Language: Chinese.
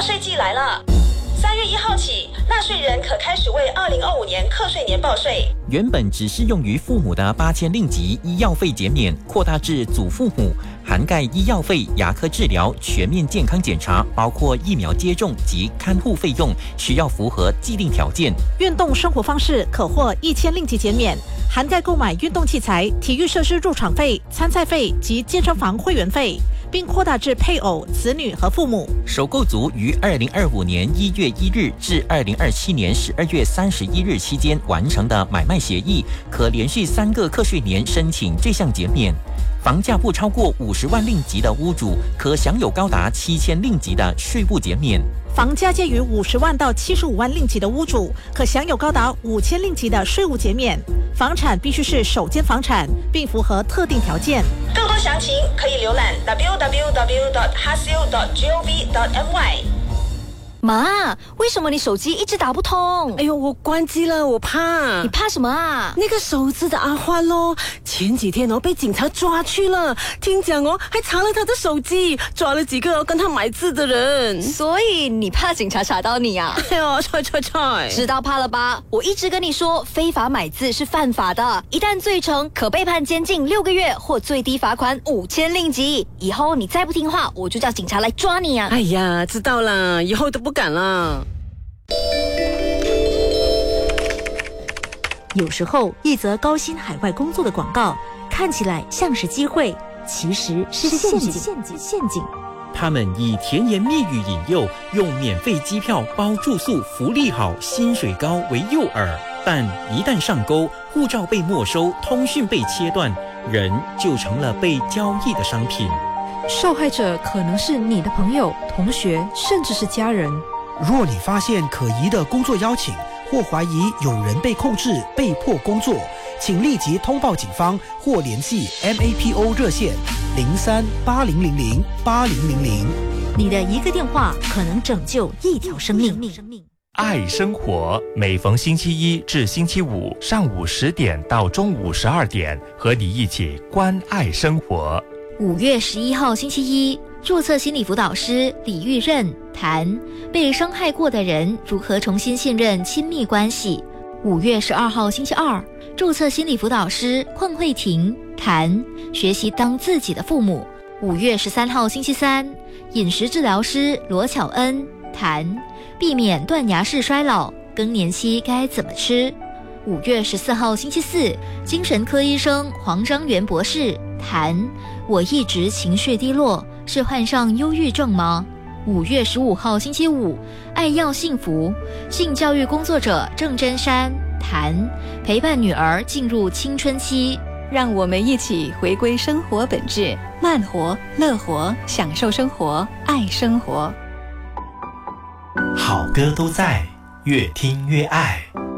税季来了，3月1号起，纳税人可开始为2025年课税年报税。 原本只适用于父母的8000令吉医药费减免，扩大至祖父母，涵盖医药费、牙科治疗、全面健康检查，包括疫苗接种及看护费用，需要符合既定条件。 运动生活方式可获1000令吉减免，涵盖购买运动器材、体育设施入场费、参赛费及健身房会员费，并扩大至配偶、子女和父母。 首购族于2025年1月1日至2027年12月31日期间完成的买卖协议，可连续3个课税年申请这项减免。房价不超过50万令吉的屋主，可享有高达7000令吉的税务减免。 房价介于50万到75万令吉的屋主，可享有高达5000令吉的税务减免。房产必须是首间房产，并符合特定条件。 更多详情可以浏览 www.hasil.gov.my。 妈，为什么你手机一直打不通？ 哎呦，我关机了，我怕。 你怕什么啊？ 那个手指的阿欢咯，前几天被警察抓去了，听讲还查了他的手机，抓了几个跟他买字的人。 所以你怕警察查到你啊？ 哎呦，踹！ 知道怕了吧？我一直跟你说，非法买字是犯法的，一旦罪成，可被判监禁6个月或最低罚款5000令吉。以后你再不听话，我就叫警察来抓你啊！ 哎呀，知道了，以后都不敢了。 有时候，一则高薪海外工作的广告看起来像是机会，其实是陷阱。 他们以甜言蜜语引诱，用免费机票、包住宿、福利好、薪水高为诱饵，但一旦上钩，护照被没收，通讯被切断，人就成了被交易的商品。 受害者可能是你的朋友、同学，甚至是家人。 若你发现可疑的工作邀请，或怀疑有人被控制、被迫工作，请立即通报警方或联系 MAPO 热线03-8000-8000。 你的一个电话可能拯救一条生命。 爱生活，每逢星期一至星期五上午10点到中午12点，和你一起关爱生活。 5月11号星期一，注册心理辅导师李玉任谈被伤害过的人如何重新信任亲密关系。5月12号星期二，注册心理辅导师邝慧婷谈学习当自己的父母。5月13号星期三，饮食治疗师罗巧恩谈避免断崖式衰老，更年期该怎么吃。5月14号星期四，精神科医生黄章元博士谈我一直情绪低落，是患上忧郁症吗？5月15号星期五，爱要幸福，性教育工作者郑真山谈陪伴女儿进入青春期。 让我们一起回归生活本质，慢活、乐活，享受生活，爱生活。 好歌都在，越听越爱。